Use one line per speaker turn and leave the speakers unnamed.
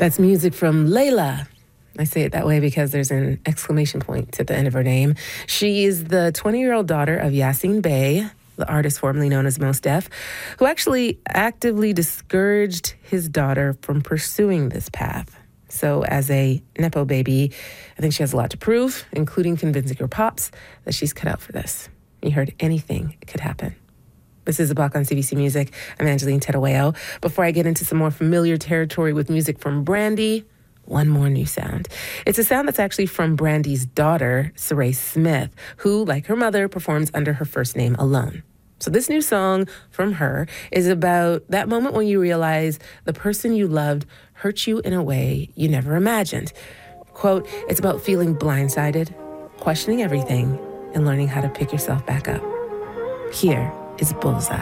That's music from Layla. I say it that way because there's an exclamation point at the end of her name. She is the 20-year-old daughter of Yasin Bey, the artist formerly known as Mos Def, who actually actively discouraged his daughter from pursuing this path. So as a Nepo baby, I think she has a lot to prove, including convincing her pops that she's cut out for this. You heard anything could happen. This is The Block on CBC Music. I'm Angeline Tedaweo. Before I get into some more familiar territory with music from Brandy, one more new sound. It's a sound that's actually from Brandy's daughter, Saray Smith, who, like her mother, performs under her first name alone. So this new song from her is about that moment when you realize the person you loved hurt you in a way you never imagined. Quote, it's about feeling blindsided, questioning everything, and learning how to pick yourself back up. Here is Bullseye.